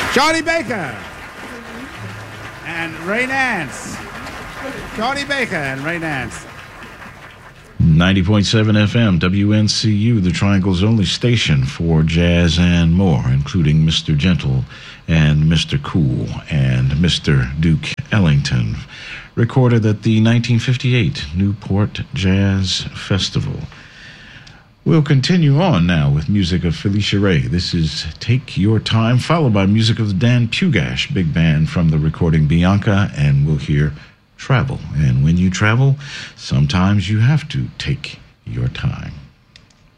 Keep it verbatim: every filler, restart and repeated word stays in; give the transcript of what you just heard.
Johnny Baker and Ray Nance. Johnny Baker and Ray Nance. ninety point seven F M, W N C U, the Triangle's only station for jazz and more, including Mister Gentle and Mister Cool and Mister Duke Ellington, recorded at the nineteen fifty-eight Newport Jazz Festival. We'll continue on now with music of Felicia Ray. This is Take Your Time, followed by music of the Dan Pugash Big Band from the recording Bianca, and we'll hear Travel. And when you travel, sometimes you have to take your time.